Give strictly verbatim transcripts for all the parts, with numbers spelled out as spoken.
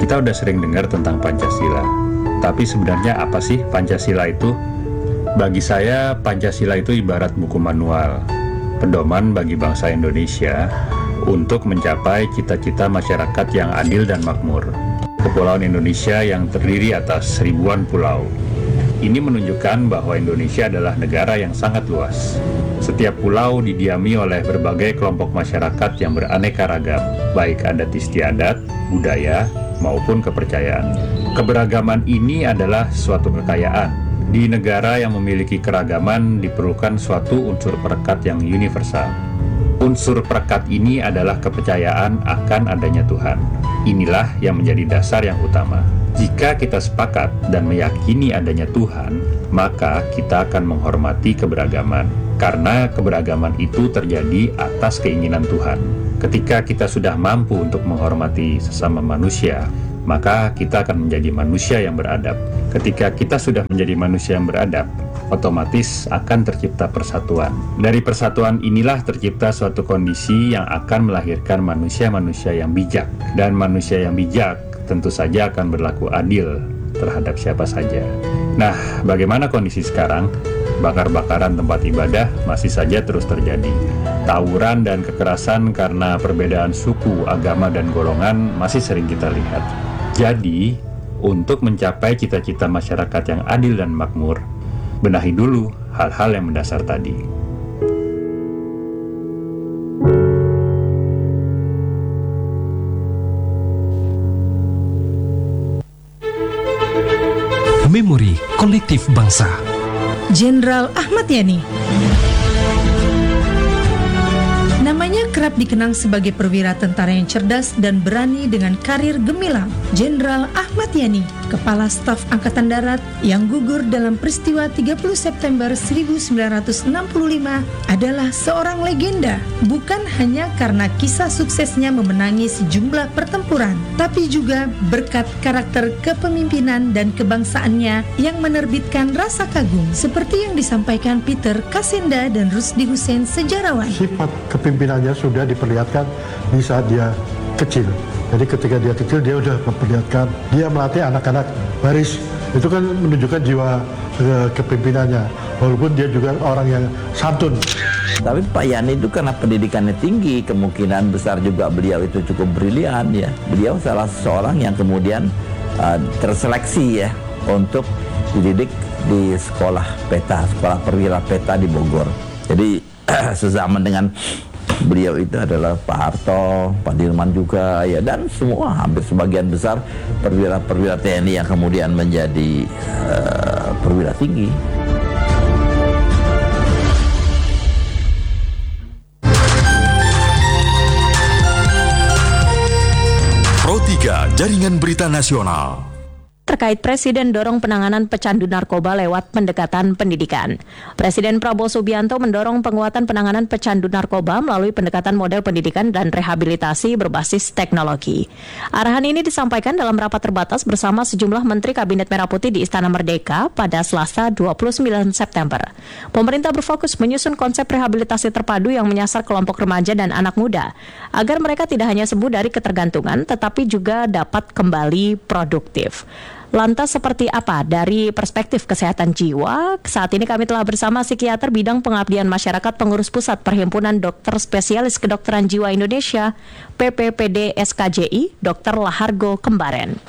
Kita udah sering dengar tentang Pancasila. Tapi sebenarnya apa sih Pancasila itu? Bagi saya, Pancasila itu ibarat buku manual, pedoman bagi bangsa Indonesia untuk mencapai cita-cita masyarakat yang adil dan makmur. Kepulauan Indonesia yang terdiri atas ribuan pulau. Ini menunjukkan bahwa Indonesia adalah negara yang sangat luas. Setiap pulau didiami oleh berbagai kelompok masyarakat yang beraneka ragam, baik adat istiadat, budaya, maupun kepercayaan. Keberagaman ini adalah suatu kekayaan. Di negara yang memiliki keragaman diperlukan suatu unsur perekat yang universal. Unsur perekat ini adalah kepercayaan akan adanya Tuhan. Inilah yang menjadi dasar yang utama. Jika kita sepakat dan meyakini adanya Tuhan, maka kita akan menghormati keberagaman. Karena keberagaman itu terjadi atas keinginan Tuhan. Ketika kita sudah mampu untuk menghormati sesama manusia, maka kita akan menjadi manusia yang beradab. Ketika kita sudah menjadi manusia yang beradab, otomatis akan tercipta persatuan. Dari persatuan inilah tercipta suatu kondisi yang akan melahirkan manusia-manusia yang bijak. Dan manusia yang bijak tentu saja akan berlaku adil terhadap siapa saja. Nah, bagaimana kondisi sekarang? Bakar-bakaran tempat ibadah masih saja terus terjadi. Tawuran dan kekerasan karena perbedaan suku, agama, dan golongan masih sering kita lihat. Jadi, untuk mencapai cita-cita masyarakat yang adil dan makmur, benahi dulu hal-hal yang mendasar tadi. Memori Kolektif Bangsa. Jenderal Ahmad Yani. Namanya kerap dikenang sebagai perwira tentara yang cerdas dan berani dengan karir gemilang. Jenderal Ahmad Yani, Kepala Staf Angkatan Darat yang gugur dalam peristiwa tiga puluh September seribu sembilan ratus enam puluh lima adalah seorang legenda, bukan hanya karena kisah suksesnya memenangi sejumlah pertempuran, tapi juga berkat karakter kepemimpinan dan kebangsaannya yang menerbitkan rasa kagum, seperti yang disampaikan Peter Kasenda dan Rusdi Hussein, sejarawan. Sifat kepimpinannya sudah diperlihatkan di saat dia kecil. Jadi ketika dia kecil dia sudah memperlihatkan, dia melatih anak-anak baris. Itu kan menunjukkan jiwa ke, kepimpinannya. Walaupun dia juga orang yang santun. Tapi Pak Yani itu karena pendidikannya tinggi, kemungkinan besar juga beliau itu cukup brilian ya. Beliau salah seorang yang kemudian uh, terseleksi ya untuk dididik di sekolah peta, sekolah perwira peta di Bogor. Jadi sezaman dengan beliau itu adalah Pak Harto, Pak Dirman juga ya, dan semua hampir sebagian besar perwira-perwira T N I yang kemudian menjadi uh, perwira tinggi. Pro tiga Jaringan Berita Nasional. Terkait Presiden dorong penanganan pecandu narkoba lewat pendekatan pendidikan. Presiden Prabowo Subianto mendorong penguatan penanganan pecandu narkoba melalui pendekatan model pendidikan dan rehabilitasi berbasis teknologi. Arahan ini disampaikan dalam rapat terbatas bersama sejumlah Menteri Kabinet Merah Putih di Istana Merdeka pada Selasa dua puluh sembilan September. Pemerintah berfokus menyusun konsep rehabilitasi terpadu yang menyasar kelompok remaja dan anak muda, agar mereka tidak hanya sembuh dari ketergantungan, tetapi juga dapat kembali produktif. Lantas seperti apa dari perspektif kesehatan jiwa? Saat ini kami telah bersama psikiater bidang pengabdian masyarakat pengurus pusat Perhimpunan Dokter Spesialis Kedokteran Jiwa Indonesia P P P D S K J I, Dokter Lahargo Kembaren.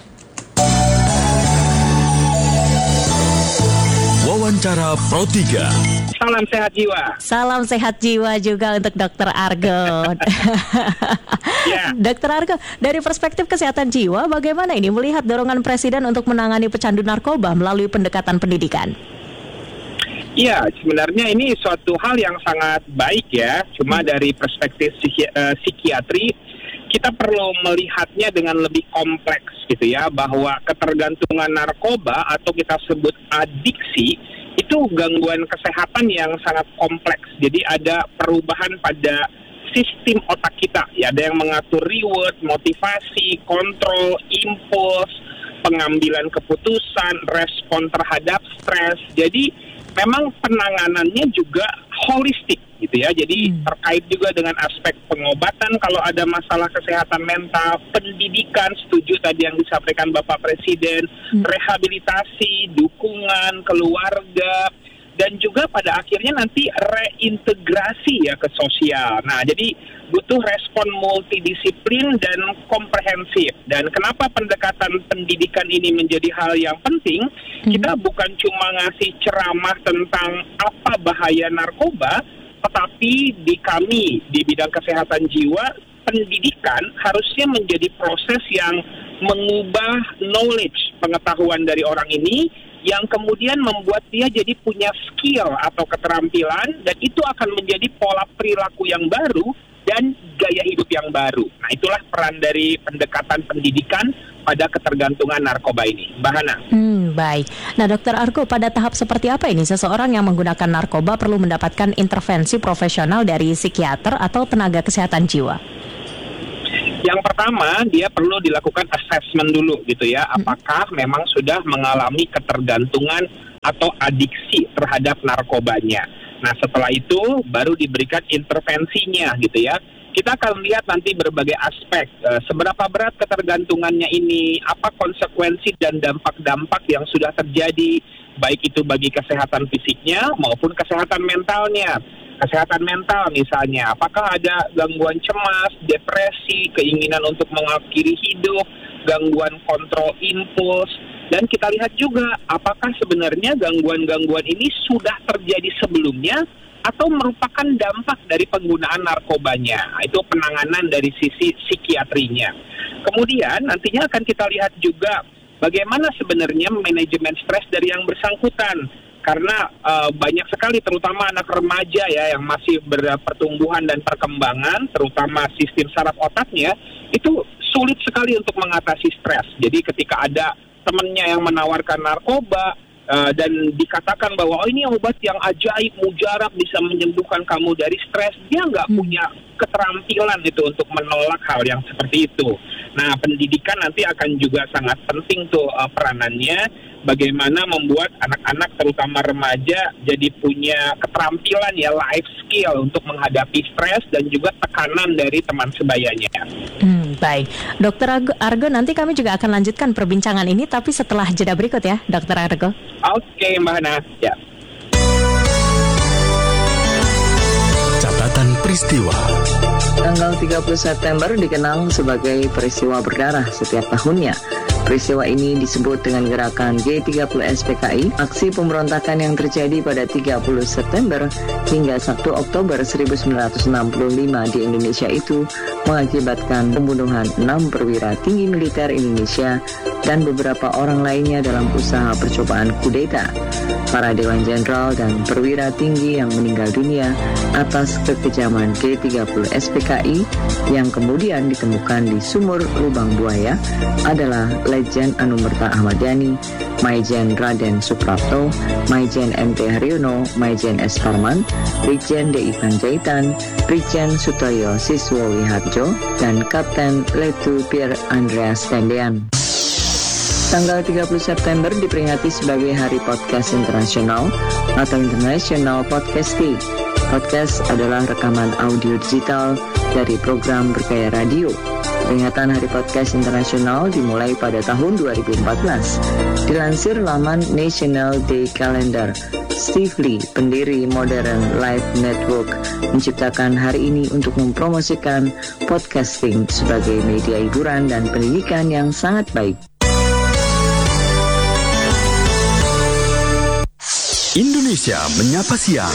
Wawancara Pro tiga. Salam sehat jiwa. Salam sehat jiwa juga untuk Dokter Argo. Ya. Dokter Argo, dari perspektif kesehatan jiwa, bagaimana ini melihat dorongan Presiden untuk menangani pecandu narkoba melalui pendekatan pendidikan? Iya, sebenarnya ini suatu hal yang sangat baik ya. Cuma dari perspektif psiki- uh, psikiatri, kita perlu melihatnya dengan lebih kompleks gitu ya, bahwa ketergantungan narkoba atau kita sebut adiksi itu gangguan kesehatan yang sangat kompleks. Jadi ada perubahan pada sistem otak kita ya, ada yang mengatur reward, motivasi, kontrol, impuls, pengambilan keputusan, respon terhadap stres. Jadi memang penanganannya juga holistik gitu ya. Jadi Hmm. terkait juga dengan aspek pengobatan kalau ada masalah kesehatan mental, pendidikan, setuju tadi yang disampaikan Bapak Presiden, Hmm. rehabilitasi, dukungan, keluarga, dan juga pada akhirnya nanti reintegrasi ya ke sosial. Nah, jadi butuh respon multidisiplin dan komprehensif. Dan kenapa pendekatan pendidikan ini menjadi hal yang penting? Kita bukan cuma ngasih ceramah tentang apa bahaya narkoba, tetapi di kami di bidang kesehatan jiwa, pendidikan harusnya menjadi proses yang mengubah knowledge, pengetahuan dari orang ini, yang kemudian membuat dia jadi punya skill atau keterampilan, dan itu akan menjadi pola perilaku yang baru dan gaya hidup yang baru. Nah, itulah peran dari pendekatan pendidikan pada ketergantungan narkoba ini. Mbak Hana. Hmm, baik. Nah, Dokter Argo, pada tahap seperti apa ini seseorang yang menggunakan narkoba perlu mendapatkan intervensi profesional dari psikiater atau tenaga kesehatan jiwa? Yang pertama, dia perlu dilakukan assessment dulu gitu ya, apakah memang sudah mengalami ketergantungan atau adiksi terhadap narkobanya. Nah, setelah itu baru diberikan intervensinya gitu ya. Kita akan lihat nanti berbagai aspek, e, seberapa berat ketergantungannya ini, apa konsekuensi dan dampak-dampak yang sudah terjadi, baik itu bagi kesehatan fisiknya maupun kesehatan mentalnya. Kesehatan mental misalnya, apakah ada gangguan cemas, depresi, keinginan untuk mengakhiri hidup, gangguan kontrol impuls, dan kita lihat juga apakah sebenarnya gangguan-gangguan ini sudah terjadi sebelumnya atau merupakan dampak dari penggunaan narkobanya. Nah, itu penanganan dari sisi psikiatrinya. Kemudian nantinya akan kita lihat juga bagaimana sebenarnya manajemen stres dari yang bersangkutan. Karena uh, banyak sekali terutama anak remaja ya yang masih berpertumbuhan dan perkembangan, terutama sistem saraf otaknya, itu sulit sekali untuk mengatasi stres. Jadi ketika ada temannya yang menawarkan narkoba uh, dan dikatakan bahwa oh, ini obat yang ajaib, mujarab, bisa menyembuhkan kamu dari stres, dia nggak punya keterampilan itu untuk menolak hal yang seperti itu. Nah, pendidikan nanti akan juga sangat penting tuh uh, peranannya. Bagaimana membuat anak-anak terutama remaja jadi punya keterampilan ya, life skill untuk menghadapi stres dan juga tekanan dari teman sebayanya. Hmm, baik. Dokter Argo, Argo, nanti kami juga akan lanjutkan perbincangan ini tapi setelah jeda berikut ya, Dokter Argo. Oke, Mbak Hana. Ya. Catatan peristiwa. Tanggal tiga puluh September dikenang sebagai peristiwa berdarah setiap tahunnya. Peristiwa ini disebut dengan gerakan G tiga puluh S P K I, aksi pemberontakan yang terjadi pada tiga puluh September hingga satu Oktober seribu sembilan ratus enam puluh lima di Indonesia itu mengakibatkan pembunuhan enam perwira tinggi militer Indonesia dan beberapa orang lainnya dalam usaha percobaan kudeta. Para dewan jenderal dan perwira tinggi yang meninggal dunia atas kekejaman G tiga puluh S P K I yang kemudian ditemukan di sumur lubang buaya adalah Legend Anumerta Ahmad Yani, Maijen Raden Suprapto, Maijen M T Haryono, Maijen S. Parman, Brigjen D I Panjaitan, Brigjen Sutoyo Siswo Wiharjo, dan Kapten Letu Pierre Andreas Tendean. Tanggal tiga puluh September diperingati sebagai Hari Podcast Internasional atau International Podcast Day. Podcast adalah rekaman audio digital dari program Bergaya Radio. Peringatan Hari Podcast Internasional dimulai pada tahun dua ribu empat belas. Dilansir laman National Day Calendar, Steve Lee, pendiri Modern Life Network, menciptakan hari ini untuk mempromosikan podcasting sebagai media hiburan dan pendidikan yang sangat baik. Indonesia Menyapa Siang.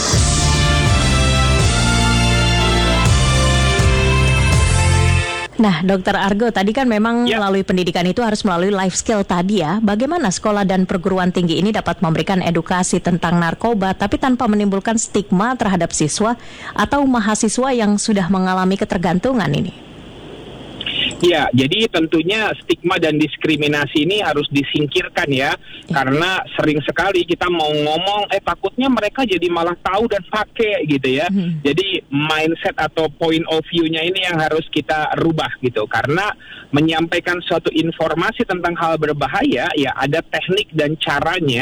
Nah, Dokter Argo, tadi kan memang ya. melalui pendidikan itu harus melalui life skill tadi ya. Bagaimana sekolah dan perguruan tinggi ini dapat memberikan edukasi tentang narkoba tapi tanpa menimbulkan stigma terhadap siswa atau mahasiswa yang sudah mengalami ketergantungan ini? Ya, jadi tentunya stigma dan diskriminasi ini harus disingkirkan ya, karena sering sekali kita mau ngomong, eh takutnya mereka jadi malah tahu dan pakai gitu ya. Hmm. Jadi mindset atau point of view-nya ini yang harus kita rubah gitu, karena menyampaikan suatu informasi tentang hal berbahaya ya ada teknik dan caranya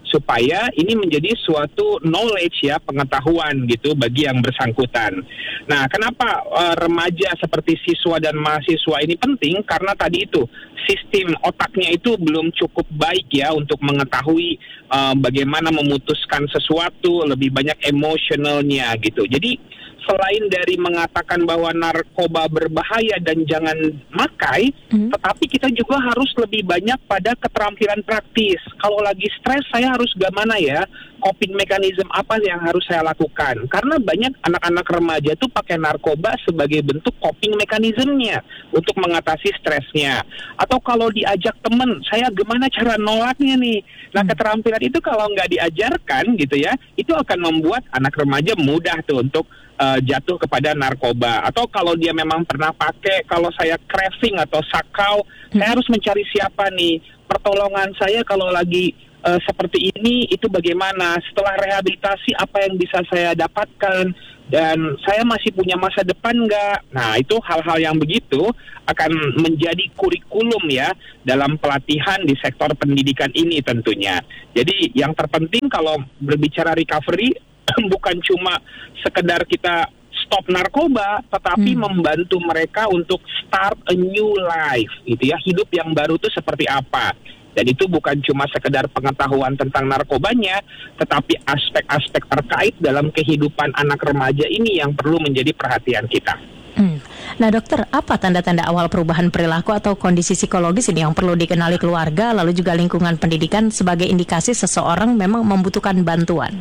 supaya ini menjadi suatu knowledge ya, pengetahuan gitu bagi yang bersangkutan. Nah, kenapa uh, remaja seperti siswa dan mahasiswa ini penting? Karena tadi itu sistem otaknya itu belum cukup baik ya untuk mengetahui uh, bagaimana memutuskan sesuatu, lebih banyak emosionalnya gitu. Jadi selain dari mengatakan bahwa narkoba berbahaya dan jangan makai, hmm. tetapi kita juga harus lebih banyak pada keterampilan praktis. Kalau lagi stres, saya harus gimana ya? Coping mechanism apa yang harus saya lakukan? Karena banyak anak-anak remaja tuh pakai narkoba sebagai bentuk coping mechanismnya untuk mengatasi stresnya. Atau kalau diajak temen, saya gimana cara nolaknya nih? Nah, keterampilan itu kalau nggak diajarkan gitu ya, itu akan membuat anak remaja mudah tuh untuk Uh, jatuh kepada narkoba. Atau kalau dia memang pernah pakai, kalau saya craving atau sakau, hmm. saya harus mencari siapa nih, pertolongan saya kalau lagi uh, seperti ini, itu bagaimana, setelah rehabilitasi apa yang bisa saya dapatkan, dan saya masih punya masa depan nggak? Nah, itu hal-hal yang begitu akan menjadi kurikulum ya dalam pelatihan di sektor pendidikan ini tentunya. Jadi yang terpenting kalau berbicara recovery, bukan cuma sekedar kita stop narkoba, tetapi hmm. membantu mereka untuk start a new life, gitu ya, hidup yang baru itu seperti apa. Dan itu bukan cuma sekedar pengetahuan tentang narkobanya, tetapi aspek-aspek terkait dalam kehidupan anak remaja ini yang perlu menjadi perhatian kita. Hmm. Nah dokter, apa tanda-tanda awal perubahan perilaku atau kondisi psikologis ini yang perlu dikenali keluarga, lalu juga lingkungan pendidikan sebagai indikasi seseorang memang membutuhkan bantuan?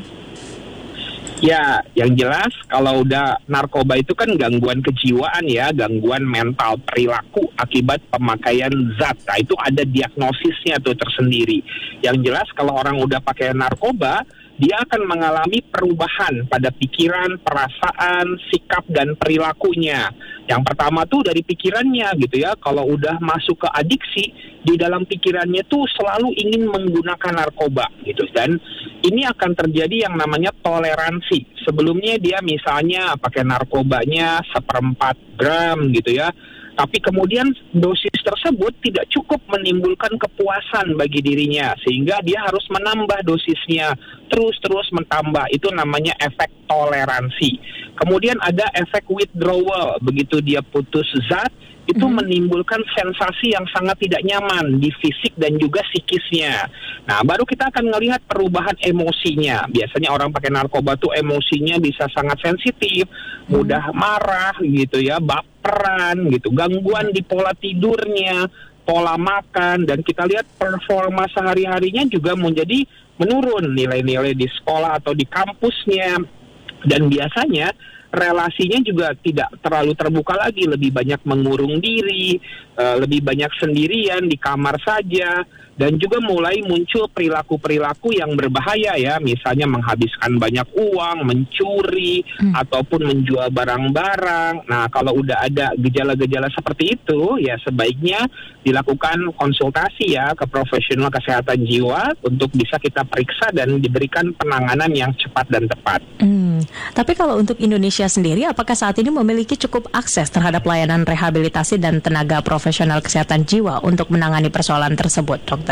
Ya, yang jelas kalau udah narkoba itu kan gangguan kejiwaan ya, gangguan mental perilaku akibat pemakaian zat. Nah, itu ada diagnosisnya tuh tersendiri. Yang jelas kalau orang udah pakai narkoba, dia akan mengalami perubahan pada pikiran, perasaan, sikap, dan perilakunya. Yang pertama tuh dari pikirannya gitu ya, kalau udah masuk ke adiksi, di dalam pikirannya tuh selalu ingin menggunakan narkoba gitu. Dan ini akan terjadi yang namanya toleransi. Sebelumnya dia misalnya pakai narkobanya seperempat gram gitu ya, tapi kemudian dosis tersebut tidak cukup menimbulkan kepuasan bagi dirinya, sehingga dia harus menambah dosisnya, terus-terus mentambah. Itu namanya efek toleransi. Kemudian ada efek withdrawal. Begitu dia putus zat, itu mm-hmm. menimbulkan sensasi yang sangat tidak nyaman di fisik dan juga psikisnya. Nah, baru kita akan melihat perubahan emosinya. Biasanya orang pakai narkoba tuh emosinya bisa sangat sensitif, mm-hmm. mudah marah gitu ya, baperan gitu, gangguan di pola tidurnya, pola makan, dan kita lihat performa sehari-harinya juga menjadi menurun, nilai-nilai di sekolah atau di kampusnya. Dan biasanya relasinya juga tidak terlalu terbuka lagi, lebih banyak mengurung diri, uh, lebih banyak sendirian di kamar saja, dan juga mulai muncul perilaku-perilaku yang berbahaya ya, misalnya menghabiskan banyak uang, mencuri, hmm. ataupun menjual barang-barang. Nah, kalau udah ada gejala-gejala seperti itu, ya sebaiknya dilakukan konsultasi ya ke profesional kesehatan jiwa untuk bisa kita periksa dan diberikan penanganan yang cepat dan tepat. Hmm. Tapi kalau untuk Indonesia sendiri, apakah saat ini memiliki cukup akses terhadap layanan rehabilitasi dan tenaga profesional kesehatan jiwa untuk menangani persoalan tersebut, dokter?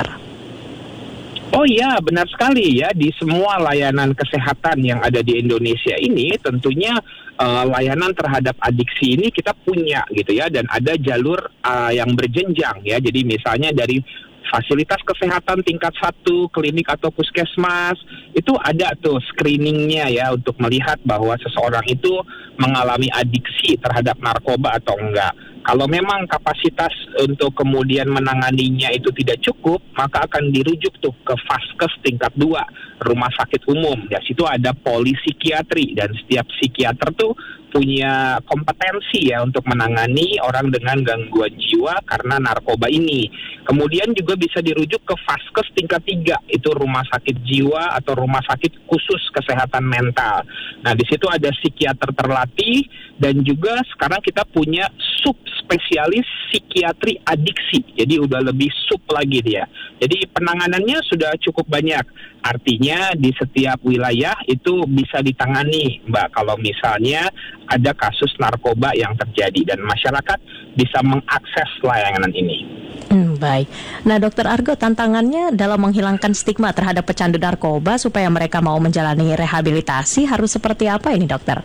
Oh iya, benar sekali ya. Di semua layanan kesehatan yang ada di Indonesia ini, tentunya uh, layanan terhadap adiksi ini kita punya gitu ya, dan ada jalur uh, yang berjenjang ya. Jadi misalnya dari fasilitas kesehatan tingkat satu, klinik atau puskesmas, itu ada tuh screeningnya ya untuk melihat bahwa seseorang itu mengalami adiksi terhadap narkoba atau enggak. Kalau memang kapasitas untuk kemudian menanganinya itu tidak cukup, maka akan dirujuk tuh ke Vaskes tingkat dua, rumah sakit umum. Di situ ada polipsikiatri, dan setiap psikiater tuh punya kompetensi ya untuk menangani orang dengan gangguan jiwa karena narkoba ini. Kemudian juga bisa dirujuk ke Vaskes tingkat tiga, itu rumah sakit jiwa atau rumah sakit khusus kesehatan mental. Nah, di situ ada psikiater terlatih, dan juga sekarang kita punya subspesialis psikiatri adiksi. Jadi udah lebih sub lagi dia. Jadi penanganannya sudah cukup banyak. Artinya di setiap wilayah itu bisa ditangani, Mbak, kalau misalnya ada kasus narkoba yang terjadi, dan masyarakat bisa mengakses layanan ini. Hmm, Hmm, baik. Nah, Dokter Argo, tantangannya dalam menghilangkan stigma terhadap pecandu narkoba supaya mereka mau menjalani rehabilitasi harus seperti apa ini, Dokter?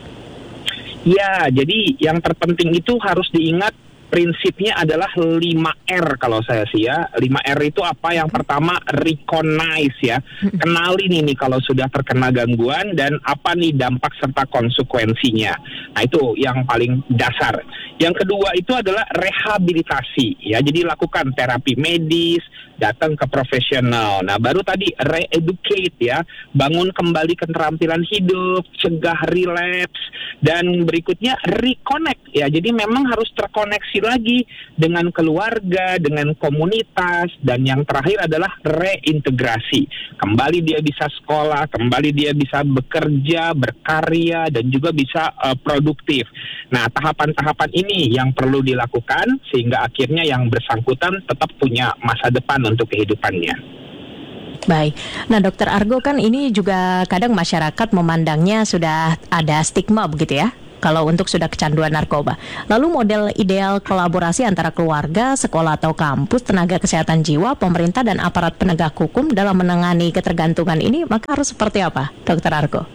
Ya, jadi yang terpenting itu harus diingat prinsipnya adalah lima R kalau saya sih ya. lima R itu apa? Yang pertama, recognize ya. Kenali nih, nih kalau sudah terkena gangguan dan apa nih dampak serta konsekuensinya. Nah, itu yang paling dasar. Yang kedua itu adalah rehabilitasi ya. Jadi lakukan terapi medis, datang ke profesional. Nah, baru tadi re-educate ya. Bangun kembali keterampilan hidup, cegah relapse, dan berikutnya reconnect ya. Jadi memang harus terkoneksi lagi dengan keluarga, dengan komunitas, dan yang terakhir adalah reintegrasi. Kembali dia bisa sekolah, kembali dia bisa bekerja, berkarya, dan juga bisa uh, produktif. Nah, tahapan-tahapan ini yang perlu dilakukan sehingga akhirnya yang bersangkutan tetap punya masa depan untuk kehidupannya. Baik. Nah, Dokter Argo, kan ini juga kadang masyarakat memandangnya sudah ada stigma begitu ya, kalau untuk sudah kecanduan narkoba. Lalu model ideal kolaborasi antara keluarga, sekolah atau kampus, tenaga kesehatan jiwa, pemerintah dan aparat penegak hukum dalam menangani ketergantungan ini maka harus seperti apa, Dokter Argo?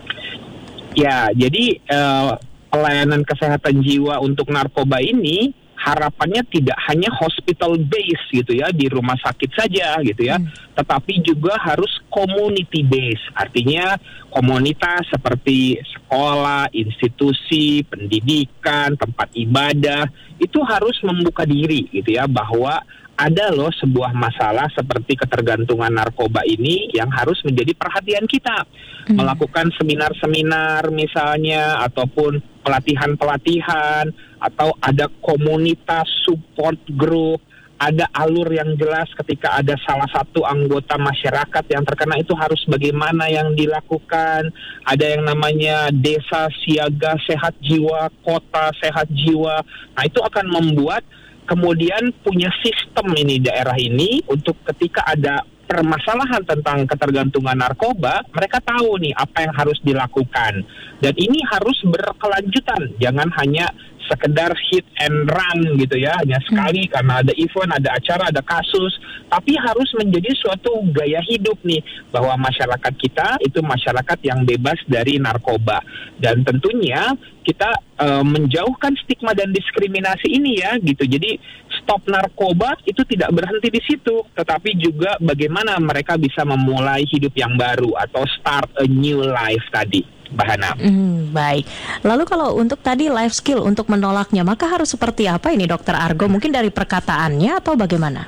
Ya, jadi uh, pelayanan kesehatan jiwa untuk narkoba ini harapannya tidak hanya hospital base gitu ya, di rumah sakit saja gitu ya, hmm. tetapi juga harus community base, artinya komunitas seperti sekolah, institusi, pendidikan, tempat ibadah, itu harus membuka diri gitu ya, bahwa ada loh sebuah masalah seperti ketergantungan narkoba ini yang harus menjadi perhatian kita. Hmm. Melakukan seminar-seminar misalnya, ataupun pelatihan-pelatihan, atau ada komunitas support group, ada alur yang jelas ketika ada salah satu anggota masyarakat yang terkena itu harus bagaimana yang dilakukan. Ada yang namanya desa siaga sehat jiwa, kota sehat jiwa. Nah, itu akan membuat kemudian punya sistem ini daerah ini untuk ketika ada permasalahan tentang ketergantungan narkoba, mereka tahu nih apa yang harus dilakukan. Dan ini harus berkelanjutan, jangan hanya sekedar hit and run gitu ya, hanya sekali hmm. karena ada event, ada acara, ada kasus, tapi harus menjadi suatu gaya hidup nih, bahwa masyarakat kita itu masyarakat yang bebas dari narkoba. Dan tentunya kita uh, menjauhkan stigma dan diskriminasi ini ya gitu. Jadi stop narkoba itu tidak berhenti di situ, tetapi juga bagaimana mereka bisa memulai hidup yang baru atau start a new life tadi, Mbak Hana. Hmm, baik. Lalu kalau untuk tadi life skill untuk menolaknya, maka harus seperti apa ini, Dokter Argo? Mungkin dari perkataannya atau bagaimana?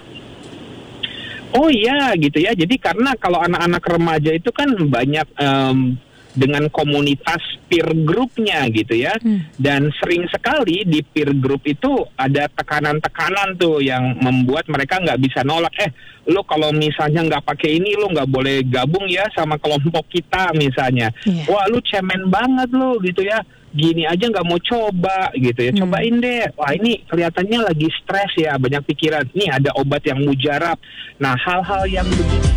Oh iya gitu ya. Jadi karena kalau anak-anak remaja itu kan banyak um, dengan komunitas peer groupnya gitu ya, hmm. dan sering sekali di peer group itu ada tekanan-tekanan tuh yang membuat mereka nggak bisa nolak. Eh, lo kalau misalnya nggak pakai ini, lo nggak boleh gabung ya sama kelompok kita misalnya. Yeah. Wah, lu cemen banget lo gitu ya. Gini aja nggak mau coba gitu ya, hmm. cobain deh. Wah, ini kelihatannya lagi stres ya, banyak pikiran. Nih ada obat yang mujarab. Nah, hal-hal yang begini